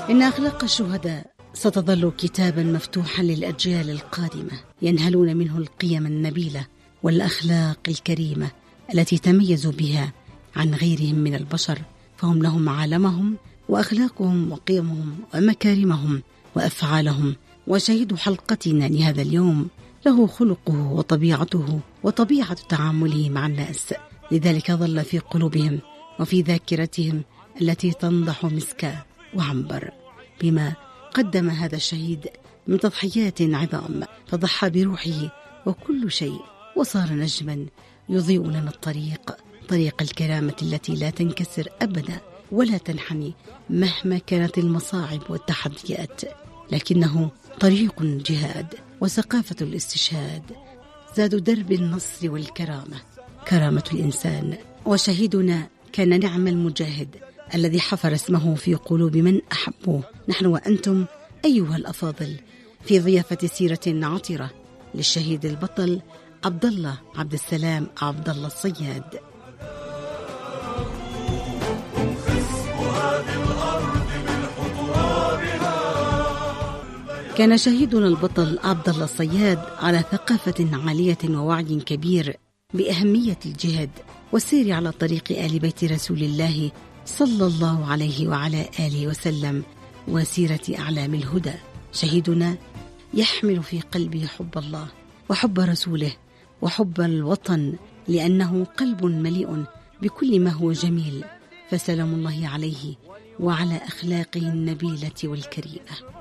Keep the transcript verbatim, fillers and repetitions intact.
إن أخلاق الشهداء ستظل كتابا مفتوحا للأجيال القادمة، ينهلون منه القيم النبيلة والأخلاق الكريمة التي تميزوا بها عن غيرهم من البشر، فهم لهم عالمهم وأخلاقهم وقيمهم ومكارمهم وأفعالهم. وشهيد حلقتنا لهذا اليوم له خلقه وطبيعته وطبيعة تعامله مع الناس، لذلك ظل في قلوبهم وفي ذاكرتهم التي تنضح مسكا وعنبر بما قدم هذا الشهيد من تضحيات عظام، فضحى بروحه وكل شيء، وصار نجما يضيء لنا الطريق، طريق الكرامة التي لا تنكسر أبدا ولا تنحني مهما كانت المصاعب والتحديات، لكنه طريق الجهاد وثقافة الاستشهاد، زاد درب النصر والكرامة، كرامة الإنسان. وشهيدنا كان نعم المجاهد الذي حفر اسمه في قلوب من أحبوه. نحن وأنتم أيها الأفاضل في ضيافة سيرة عطرة للشهيد البطل عبد الله عبد السلام عبد الله الصياد. كان شهيدنا البطل عبد الله الصياد على ثقافة عالية ووعي كبير بأهمية الجهاد والسير على طريق آل بيت رسول الله صلى الله عليه وعلى آله وسلم وسيرة أعلام الهدى. شهيدنا يحمل في قلبه حب الله وحب رسوله وحب الوطن، لأنه قلب مليء بكل ما هو جميل، فسلام الله عليه وعلى أخلاقه النبيلة والكريمة.